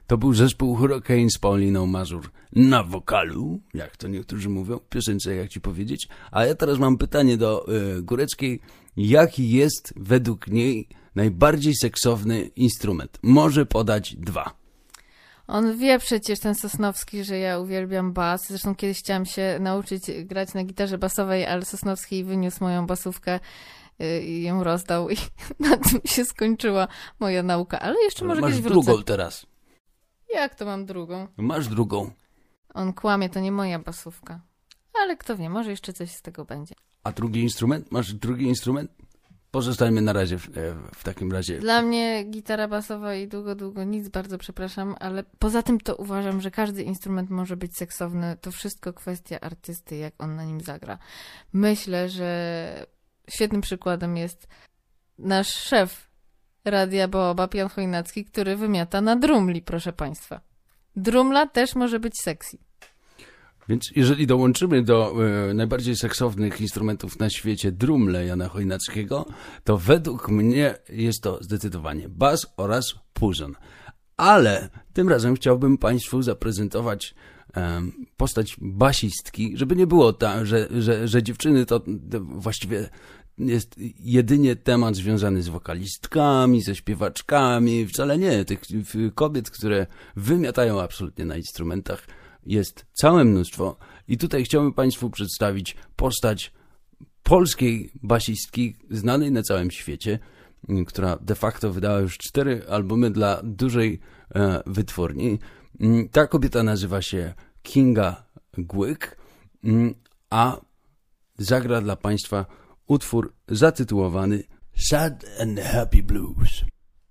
To był zespół Hurricane z Pauliną Mazur na wokalu, jak to niektórzy mówią, w piosence, jak ci powiedzieć. A ja teraz mam pytanie do Góreckiej. Jaki jest według niej najbardziej seksowny instrument? Może podać 2. On wie przecież, ten Sosnowski, że ja uwielbiam bas. Zresztą kiedyś chciałam się nauczyć grać na gitarze basowej, ale Sosnowski wyniósł moją basówkę i ją rozdał i na tym się skończyła moja nauka. Ale jeszcze może kiedyś wrócę. Masz drugą teraz. Jak to mam drugą? Masz drugą. On kłamie, to nie moja basówka. Ale kto wie, może jeszcze coś z tego będzie. A drugi instrument? Masz drugi instrument? Pozostańmy na razie w takim razie. Dla mnie gitara basowa i długo nic, bardzo przepraszam, ale poza tym to uważam, że każdy instrument może być seksowny. To wszystko kwestia artysty, jak on na nim zagra. Myślę, że świetnym przykładem jest nasz szef Radia Baobab, Jan Chojnacki, który wymiata na drumli, proszę państwa. Drumla też może być sexy. Więc jeżeli dołączymy do najbardziej seksownych instrumentów na świecie drumle Jana Chojnackiego, to według mnie jest to zdecydowanie bas oraz puzon. Ale tym razem chciałbym Państwu zaprezentować postać basistki, żeby nie było tak, że dziewczyny to właściwie jest jedynie temat związany z wokalistkami, ze śpiewaczkami. Wcale nie. Tych kobiet, które wymiatają absolutnie na instrumentach, jest całe mnóstwo. I tutaj chciałbym Państwu przedstawić postać polskiej basistki, znanej na całym świecie, która de facto wydała już 4 albumy dla dużej wytwórni. Ta kobieta nazywa się Kinga Głyk, a zagra dla Państwa utwór zatytułowany Sad and Happy Blues.